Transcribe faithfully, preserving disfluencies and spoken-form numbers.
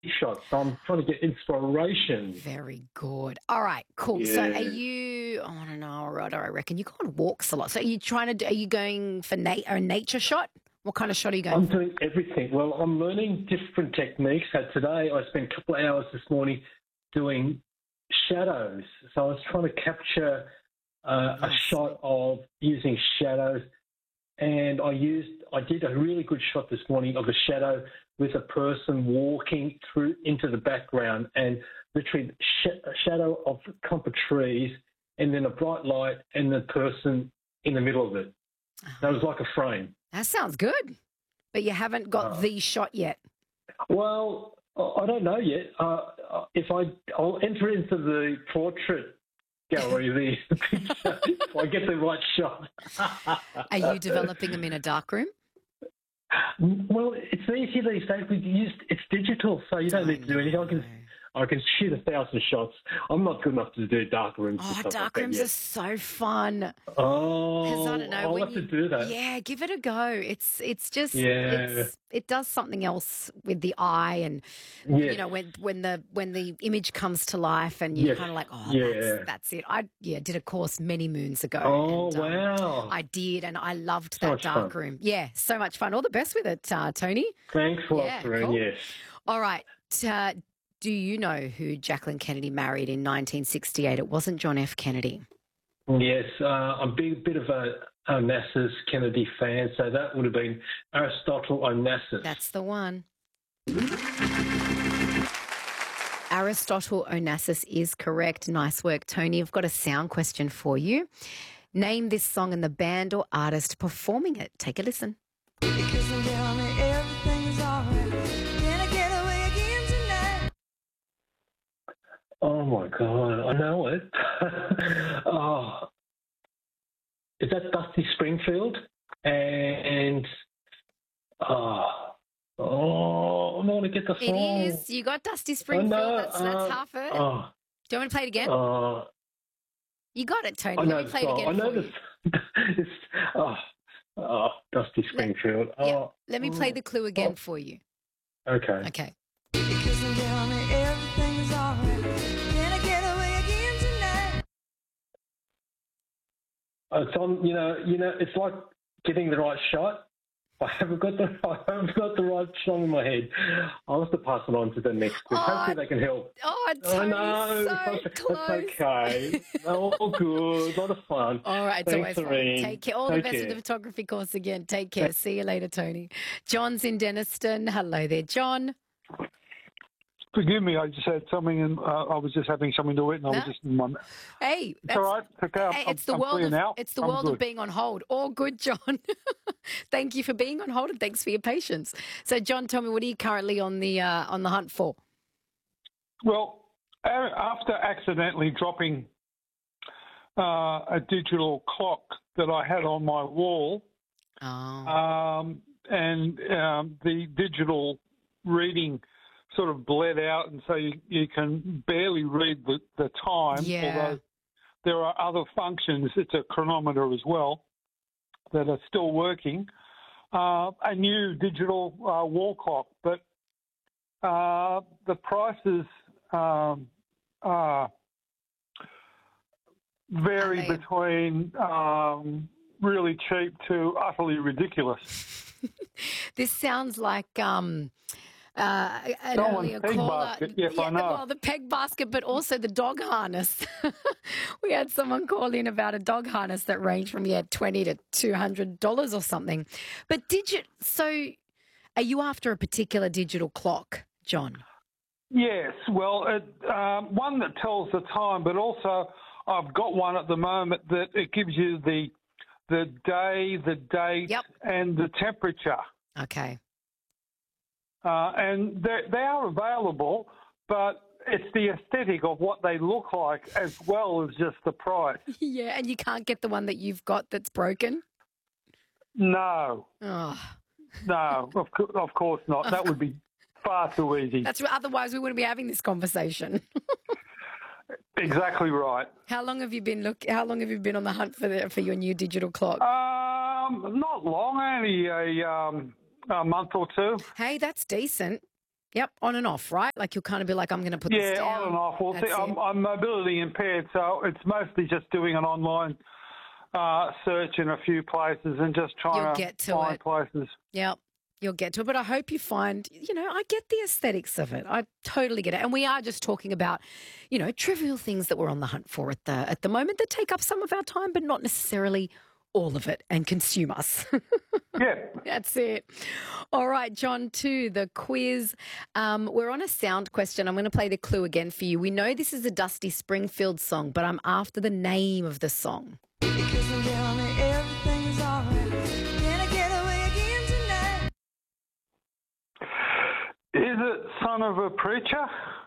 shots. So I'm trying to get inspiration. Very good. All right, cool. So Yeah. are you, I don't know, right, I reckon you go on walks a lot. So are you trying to, do, are you going for na- a nature shot? What kind of shot are you going I'm for? doing everything. Well, I'm learning different techniques. So today I spent a couple of hours this morning doing shadows. So I was trying to capture uh, a Nice. shot of using shadows, and I used I did a really good shot this morning of a shadow with a person walking through into the background, and literally sh- a shadow of a clump of trees, and then a bright light, and the person in the middle of it. That was like a frame. That sounds good. But you haven't got Uh, the shot yet. Well, I I don't know yet. Uh, uh, if I, I'll enter into the portrait gallery, the picture, if I get the right shot. Are you developing them in a dark room? Well, it's easy these days. We use it's digital, so you don't I need to do anything. I can, know. I can shoot a thousand shots. I'm not good enough to do dark rooms and Oh, stuff dark like that rooms yet. are so fun. Oh, Because I don't know, I'll when have you, to do that. yeah, give it a go. It's it's just Yeah. it's it does something else with the eye, and Yes. you know when when the when the image comes to life, and you're Yes. kind of like, oh, Yeah. that's that's it. I yeah did a course many moons ago. Oh, and, um, wow. I did, and I loved So that much dark fun. room. Yeah, so much fun. All the best with it, uh, Tony. Thanks a lot, Yeah, Serene. cool. Yes. All right. Uh, do you know who Jacqueline Kennedy married in nineteen sixty-eight? It wasn't John F. Kennedy. Yes, uh, I'm a big bit of a Onassis Kennedy fan, so that would have been Aristotle Onassis. That's the one. Aristotle Onassis is correct. Nice work, Tony. I've got a sound question for you. Name this song and the band or artist performing it. Take a listen. Because I'm telling me everything's alright. Can I get away again tonight? Oh my God, I know it. Oh, is that Dusty Springfield? And oh, oh, I'm not going to get the It song. is. You got Dusty I Springfield. know. That's, that's uh, half it. Oh, Do you want me to play it again? oh, You got it, Tony. I Let know me the play it song. again I know for this. you. It's, oh, oh, Dusty Springfield. Yeah. Oh, Let me play the clue again oh, for you. okay. Okay. Because I'm telling me everything's alright. Can I get away again tonight? It's on. You know. You know. It's like getting the right shot. I haven't got the. I haven't got the right song in my head. I'll have to pass it on to the next group. Oh, Hopefully they can help. Oh, I Tony, know. so That's, close. that's okay. All good. A lot of fun. All right, it's Thanks, always fun. Serene. Take care. All the Take best with care. the photography course again. Take care. See you later, Tony. John's in Denniston. Hello there, John. Forgive me, I just had something, and uh, I was just having something to eat, and I No. was just in one. Hey, It's that's, all right. It's okay. I'm, hey, it's the I'm world clear of now. it's the I'm world of good. being on hold. All good, John. Thank you for being on hold, and thanks for your patience. So, John, tell me, what are you currently on the uh, on the hunt for? Well, a- after accidentally dropping uh, a digital clock that I had on my wall, Oh, um, and um, the digital reading sort of bled out, and so you, you can barely read the, the time, Yeah. although there are other functions. It's a chronometer as well that are still working. Uh, a new digital uh, wall clock, but uh, the prices um, uh, vary Are they- between um, really cheap to utterly ridiculous. this sounds like um, uh, an Someone's earlier peg caller. basket, yes, yeah, I know. Well, the peg basket, but also the dog harness. We had someone call in about a dog harness that ranged from yeah twenty to two hundred dollars or something. But digit. So, are you after a particular digital clock, John? Yes, well, it, um, one that tells the time, but also I've got one at the moment that it gives you the the day, the date, Yep. and the temperature. Okay. Uh, and they they are available, but it's the aesthetic of what they look like as well as just the price. Yeah, and you can't get the one that you've got that's broken. No, Oh, no, of, co- of course not. That would be far too easy. that's otherwise we wouldn't be having this conversation. Exactly right. How long have you been look? How long have you been on the hunt for the, for your new digital clock? Um, not long, only a um, a month or two. Hey, that's decent. Yep, on and off, right? Like you'll kind of be like, I'm going to put this Yeah, down. on and off. Well, That's see, I'm, it. I'm mobility impaired, so it's mostly just doing an online uh, search in a few places and just trying You'll to get to find it. places. Yep. You'll get to it. But I hope you find, you know, I get the aesthetics of it. I totally get it. And we are just talking about, you know, trivial things that we're on the hunt for at the at the moment that take up some of our time, but not necessarily all of it and consume us. Yeah. That's it. All right, John, to the quiz. Um, we're on a sound question. I'm going to play the clue again for you. We know this is a Dusty Springfield song, but I'm after the name of the song. Because you tell me everything's alright. Can I get away again tonight? Is it Son of a Preacher?